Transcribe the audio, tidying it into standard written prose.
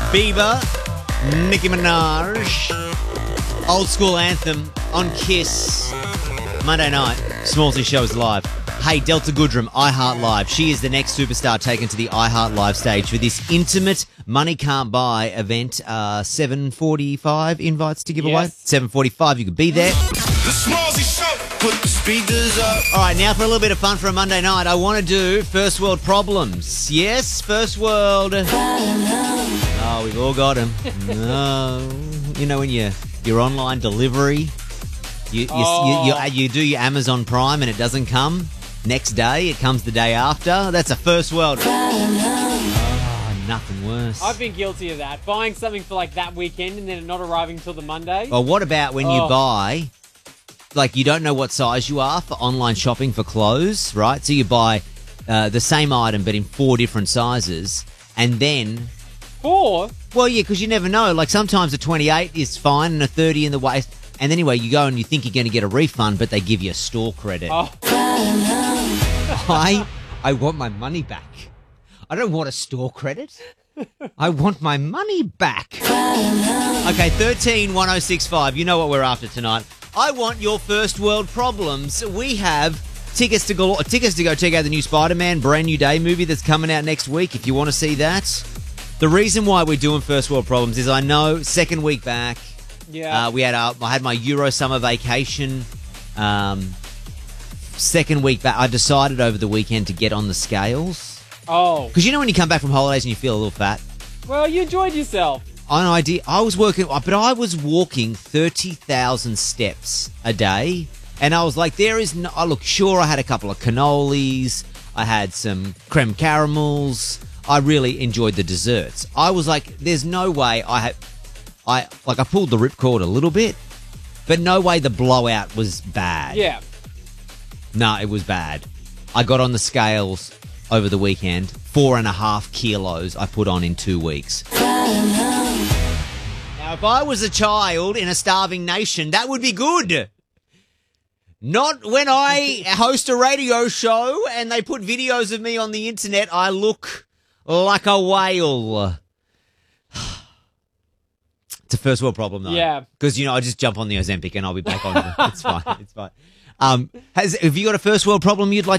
Bieber, Nicki Minaj, old school anthem on Kiss. Monday night, Smallsy Show is live. Hey, Delta Goodrum, iHeart Live. She is the next superstar taken to the iHeart Live stage for this intimate Money Can't Buy event. 7:45 invites to give away. 7:45, you could be there. The Smallsy Show, put the speakers up. All right, now for a little bit of fun for a Monday night. I want to do first world problems. Yes, first world. Oh, we've all got them. No, you know when your online delivery, you do your Amazon Prime and it doesn't come next day. It comes the day after. That's a first world. Oh, nothing worse. I've been guilty of that. Buying something for like that weekend and then it not arriving until the Monday. Well, what about when you buy? Like, you don't know what size you are for online shopping for clothes, right? So you buy the same item but in 4 different sizes, and then... 4? Well, yeah, because you never know. Like, sometimes a 28 is fine and a 30 in the waist, and anyway, you go and you think you're going to get a refund, but they give you a store credit. Oh. I want my money back. I don't want a store credit. I want my money back. Okay, 131065. You know what we're after tonight. I want your first world problems. We have tickets to go check out the new Spider-Man Brand New Day movie that's coming out next week if you want to see that. The reason why we're doing first world problems is I know second week back. Yeah. I had my Euro summer vacation. Second week back, I decided over the weekend to get on the scales. Oh. Because you know when you come back from holidays and you feel a little fat? Well, you enjoyed yourself. I was walking 30,000 steps a day, and I was like, sure, I had a couple of cannolis, I had some creme caramels, I really enjoyed the desserts. I was like, there's no way I pulled the ripcord a little bit, but no way the blowout was bad. Yeah. No, it was bad. I got on the scales over the weekend, 4.5 kilos I put on in 2 weeks. Now, if I was a child in a starving nation, that would be good. Not when I host a radio show and they put videos of me on the internet, I look like a whale. It's a first world problem, though. Yeah. Because, I just jump on the Ozempic and I'll be back on. It's fine. It's fine. Have you got a first world problem you'd like